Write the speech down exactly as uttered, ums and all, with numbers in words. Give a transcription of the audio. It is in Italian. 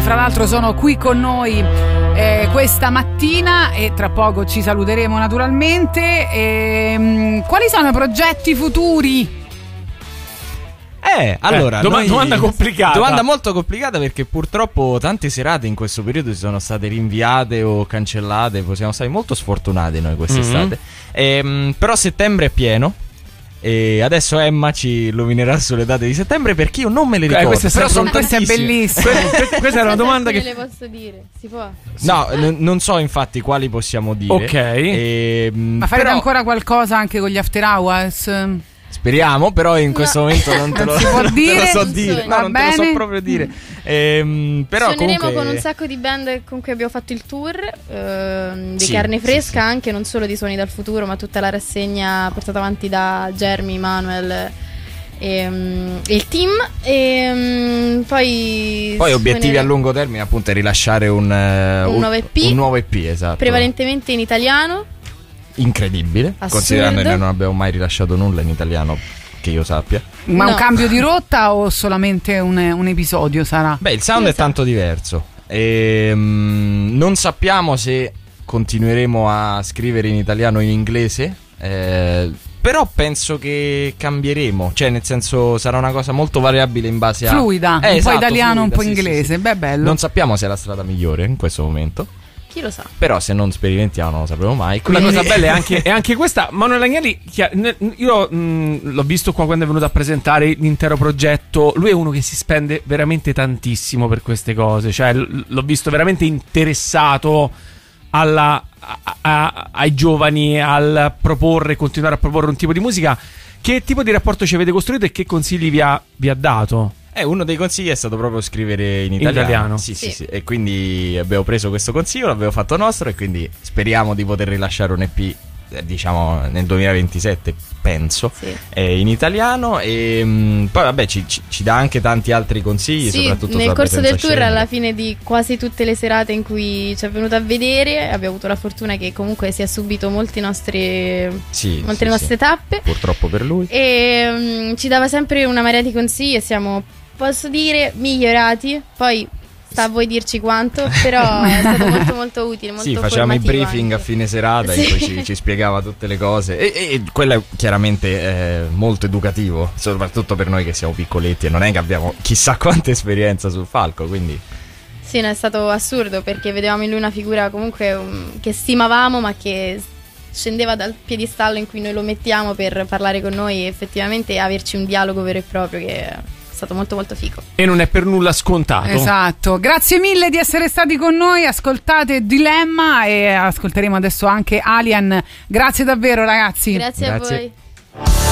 fra l'altro sono qui con noi eh, questa mattina e tra poco ci saluteremo naturalmente. E, mh, quali sono i progetti futuri? Eh, allora, eh, doma- noi... domanda complicata. Domanda molto complicata, perché purtroppo tante serate in questo periodo si sono state rinviate o cancellate. Siamo stati molto sfortunati noi quest'estate. Mm-hmm. Ehm, però settembre è pieno. E adesso Emma ci illuminerà sulle date di settembre, perché io non me le ricordo. Eh, questa, però sono questa è bellissima. questa, questa era una domanda che le posso dire? Si può? No, n- non so infatti quali possiamo dire. Ok. E, Ma farete però... ancora qualcosa anche con gli after hours? Speriamo, però in questo no. momento non te lo, non si può non dire, te lo so non dire. so. No, Va non te lo so bene. proprio dire. Ehm, però Suoneremo comunque... con un sacco di band con cui abbiamo fatto il tour ehm, di Sì, Carne sì, Fresca, sì. anche non solo di Suoni dal Futuro, ma tutta la rassegna portata avanti da Jeremy, Manuel e um, il team. E um, poi Poi obiettivi suoneremo a lungo termine appunto è rilasciare un, uh, Un nuovo E P. Un nuovo E P, esatto. prevalentemente in italiano. Incredibile, Assurdo. considerando che noi non abbiamo mai rilasciato nulla in italiano, che io sappia. Ma No. un cambio di rotta o solamente un, un episodio sarà? Beh, il sound Io è so. tanto diverso. E, mm, non sappiamo se continueremo a scrivere in italiano o in inglese. Eh, però penso che cambieremo. Cioè, nel senso, sarà una cosa molto variabile in base a. Fluida, Eh, un esatto, po' italiano, un fluida, po' sì, inglese. sì, sì. Beh, bello. Non sappiamo se è la strada migliore in questo momento. Chi lo sa? Però se non sperimentiamo non lo sapremo mai. la Quindi... cosa bella è anche, è anche questa. Manuel Agnelli, chi- ne- io mh, l'ho visto qua quando è venuto a presentare l'intero progetto. Lui è uno che si spende veramente tantissimo per queste cose. Cioè, l- l'ho visto veramente interessato alla, a- a- ai giovani, al proporre, continuare a proporre un tipo di musica. Che tipo di rapporto ci avete costruito e che consigli vi ha, vi ha dato? Eh, uno dei consigli è stato proprio scrivere in italiano. italiano. Sì, sì, Sì. sì. E quindi abbiamo preso questo consiglio, l'abbiamo fatto nostro e quindi speriamo di poter rilasciare un E P, eh, diciamo, nel duemilaventisette, penso, Sì. eh, in italiano. E mh, poi vabbè ci, ci, ci dà anche tanti altri consigli, Sì, soprattutto nel sulla corso del presenza tour, scenica. alla fine di quasi tutte le serate in cui ci è venuto a vedere, abbiamo avuto la fortuna che comunque si è subito molti nostri, Sì, molte sì, nostre sì. tappe. Purtroppo per lui. E mm, ci dava sempre una marea di consigli e siamo, posso dire, migliorati. Poi sta a voi dirci quanto, però è stato molto molto utile, molto Sì, facevamo i formativo briefing anche. a fine serata Sì. in cui ci, ci spiegava tutte le cose e, e quello è chiaramente eh, molto educativo, soprattutto per noi che siamo piccoletti e non è che abbiamo chissà quanta esperienza sul palco, quindi Sì, no, è stato assurdo perché vedevamo in lui una figura comunque um, che stimavamo, ma che scendeva dal piedistallo in cui noi lo mettiamo per parlare con noi e effettivamente averci un dialogo vero e proprio, che è stato molto molto figo. E non è per nulla scontato. Esatto, grazie mille di essere stati con noi. Ascoltate Dilemma e ascolteremo adesso anche Alien. Grazie davvero, ragazzi. Grazie, Grazie. a voi.